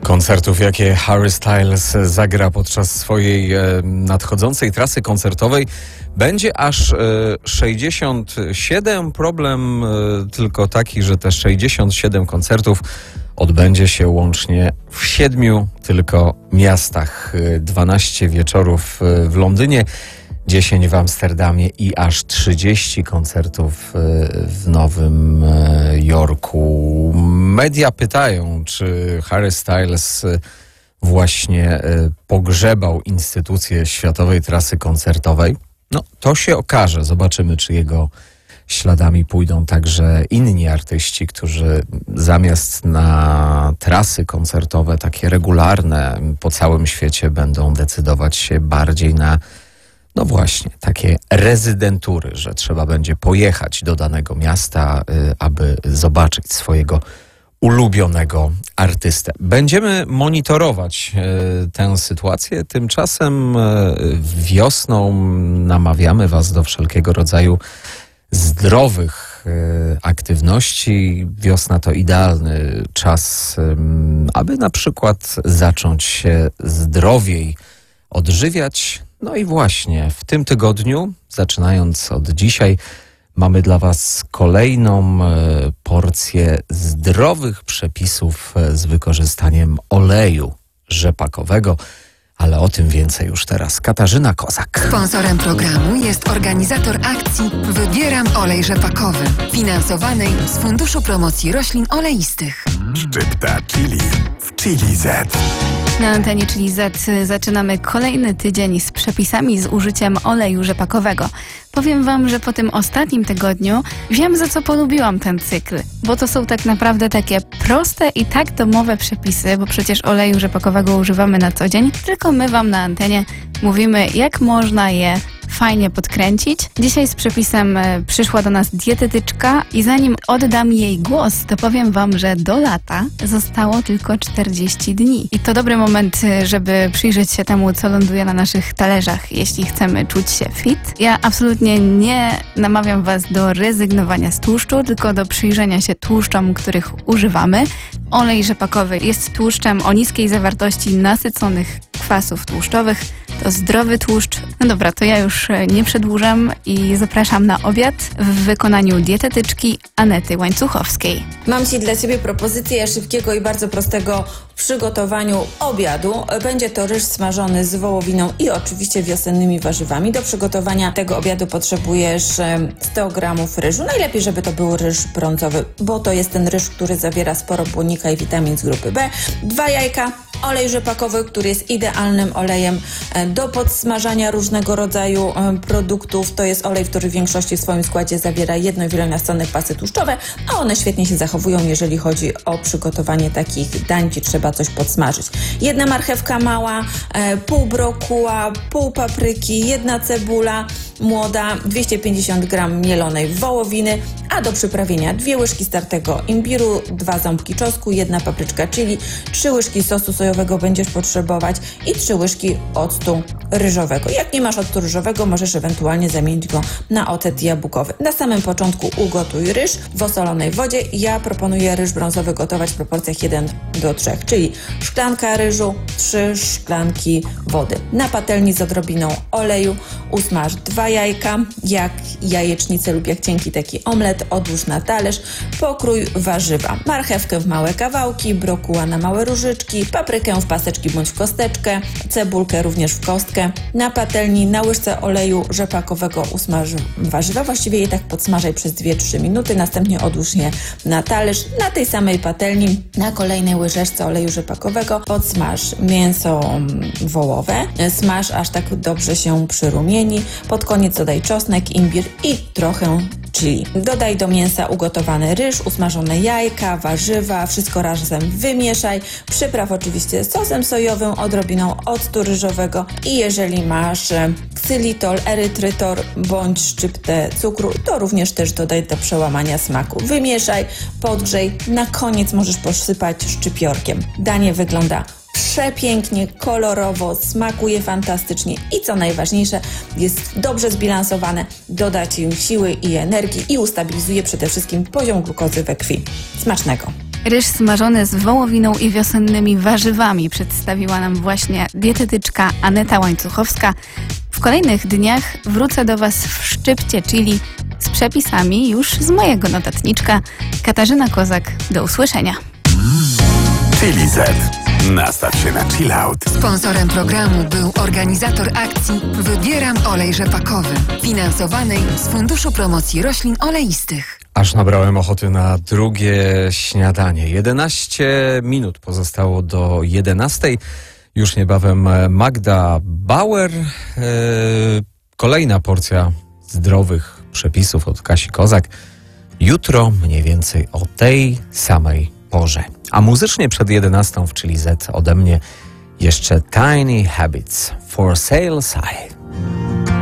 Koncertów, jakie Harry Styles zagra podczas swojej nadchodzącej trasy koncertowej, będzie aż 67. Problem tylko taki, że te 67 koncertów odbędzie się łącznie w 7 tylko miastach. 12 wieczorów w Londynie, 10 w Amsterdamie i aż 30 koncertów w Nowym Jorku. Media pytają, czy Harry Styles właśnie pogrzebał instytucję światowej trasy koncertowej. No, to się okaże. Zobaczymy, czy jego śladami pójdą także inni artyści, którzy zamiast na trasy koncertowe, takie regularne po całym świecie, będą decydować się bardziej na no właśnie, takie rezydentury, że trzeba będzie pojechać do danego miasta, aby zobaczyć swojego ulubionego artystę. Będziemy monitorować tę sytuację. Tymczasem wiosną namawiamy Was do wszelkiego rodzaju zdrowych aktywności. Wiosna to idealny czas, aby na przykład zacząć się zdrowiej odżywiać. No i właśnie w tym tygodniu, zaczynając od dzisiaj, mamy dla Was kolejną porcję zdrowych przepisów z wykorzystaniem oleju rzepakowego. Ale o tym więcej już teraz. Katarzyna Kozak. Sponsorem programu jest organizator akcji Wybieram olej rzepakowy, finansowanej z Funduszu Promocji Roślin Oleistych. Szczypta chili w Chili Z. Na antenie Chili Z zaczynamy kolejny tydzień z przepisami z użyciem oleju rzepakowego. Powiem Wam, że po tym ostatnim tygodniu wiem, za co polubiłam ten cykl, bo to są tak naprawdę takie proste i tak domowe przepisy, bo przecież oleju rzepakowego używamy na co dzień, tylko my Wam na antenie mówimy, jak można je fajnie podkręcić. Dzisiaj z przepisem przyszła do nas dietetyczka i zanim oddam jej głos, to powiem Wam, że do lata zostało tylko 40 dni. I to dobry moment, żeby przyjrzeć się temu, co ląduje na naszych talerzach, jeśli chcemy czuć się fit. Ja absolutnie nie namawiam Was do rezygnowania z tłuszczu, tylko do przyjrzenia się tłuszczom, których używamy. Olej rzepakowy jest tłuszczem o niskiej zawartości nasyconych kwasów tłuszczowych. To zdrowy tłuszcz. No dobra, to ja już nie przedłużam i zapraszam na obiad w wykonaniu dietetyczki Anety Łańcuchowskiej. Mam Ci dla Ciebie propozycję szybkiego i bardzo prostego w przygotowaniu obiadu. Będzie to ryż smażony z wołowiną i oczywiście wiosennymi warzywami. Do przygotowania tego obiadu potrzebujesz 100 gramów ryżu. Najlepiej, żeby to był ryż brązowy, bo to jest ten ryż, który zawiera sporo błonnika i witamin z grupy B. 2 jajka, olej rzepakowy, który jest idealnym olejem do podsmażania różnego rodzaju produktów. To jest olej, który w większości w swoim składzie zawiera jedno- i wielonastronna kwasy tłuszczowe, a one świetnie się zachowują, jeżeli chodzi o przygotowanie takich dań, gdzie trzeba coś podsmażyć. 1 marchewka mała, pół brokuła, pół papryki, 1 cebula młoda, 250 g mielonej wołowiny, a do przyprawienia 2 łyżki startego imbiru, 2 ząbki czosnku, 1 papryczka chili, 3 łyżki sosu sojowego będziesz potrzebować i 3 łyżki octu ryżowego. Jak nie masz octu ryżowego, możesz ewentualnie zamienić go na ocet jabłkowy. Na samym początku ugotuj ryż w osolonej wodzie. Ja proponuję ryż brązowy gotować w proporcjach 1:3, czyli szklanka ryżu, 3 szklanki wody. Na patelni z odrobiną oleju usmaż 2 jajka, jak jajecznicę lub jak cienki taki omlet, odłóż na talerz, pokrój warzywa. Marchewkę w małe kawałki, brokuła na małe różyczki, paprykę w paseczki bądź w kosteczkę, cebulkę również w kostkę. Na patelni na łyżce oleju rzepakowego usmaż warzywa, właściwie je tak podsmażaj przez 2-3 minuty, następnie odłóż je na talerz. Na tej samej patelni na kolejnej łyżeczce oleju rzepakowego podsmaż mięso wołowe, smaż aż tak dobrze się przyrumieni. Pod koniec dodaj czosnek, imbir i trochę chili. Dodaj do mięsa ugotowany ryż, usmażone jajka, warzywa, wszystko razem wymieszaj. Przypraw oczywiście sosem sojowym, odrobiną octu ryżowego i jeżeli masz ksylitol, erytrytor bądź szczyptę cukru, to również też dodaj do przełamania smaku. Wymieszaj, podgrzej, na koniec możesz posypać szczypiorkiem. Danie wygląda przepięknie, kolorowo, smakuje fantastycznie i co najważniejsze, jest dobrze zbilansowane, doda Ci siły i energii i ustabilizuje przede wszystkim poziom glukozy we krwi. Smacznego! Ryż smażony z wołowiną i wiosennymi warzywami przedstawiła nam właśnie dietetyczka Aneta Łańcuchowska. W kolejnych dniach wrócę do Was w szczypcie chili z przepisami już z mojego notatniczka. Katarzyna Kozak, do usłyszenia. Chili Z. Nastaw się na chill out. Sponsorem programu był organizator akcji Wybieram olej rzepakowy, finansowanej z Funduszu Promocji Roślin Oleistych. Aż nabrałem ochoty na drugie śniadanie. 11 minut pozostało do 11. Już niebawem Magda Bauer. Kolejna porcja zdrowych przepisów od Kasi Kozak. Jutro mniej więcej o tej samej porze. A muzycznie przed 11 w Chili Z ode mnie jeszcze Tiny Habits for Sale Side.